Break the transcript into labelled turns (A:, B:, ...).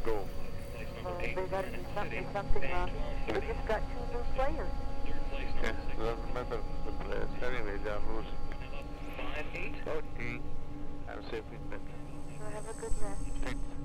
A: go.
B: They got to do something wrong. We just got two new players.
A: Yeah, doesn't matter the players. Anyway, they are losing.
C: 5-8.
A: Okay. I'm safe with that.
B: So have a good rest.
A: Thanks.